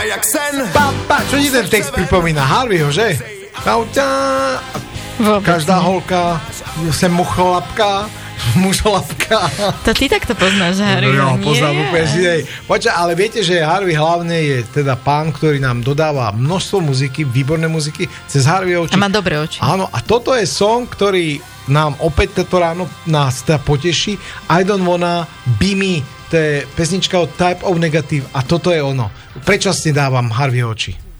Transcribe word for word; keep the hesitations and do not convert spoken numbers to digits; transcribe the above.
Jak sen. Pa, pa, čo ti ten text pripomína? Harveyho, že? Každá holka sem mucholapka, mužolapka. To ty takto poznáš, Harveyho, no, nie? poznám úplne si nej. Poča, ale viete, že Harvey hlavne je teda pán, ktorý nám dodáva množstvo muziky, výborné muziky, cez Harveyho oči. A má dobré oči. Áno, a toto je song, ktorý nám opäť toto ráno nás teda poteší. I don't wanna be me. To je pesnička od Type of Negative a toto je ono. Predčasne dávam Harveyho oči.